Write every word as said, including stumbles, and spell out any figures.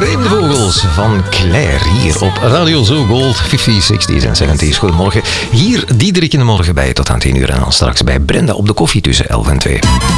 Vreemde Vogels van Claire hier op Radio Zo Gold vijftiger, zestig's en zeventig's. Goedemorgen. Hier Diederik in de morgen bij tot aan tien uur en dan straks bij Brenda op de koffie tussen elf en twee.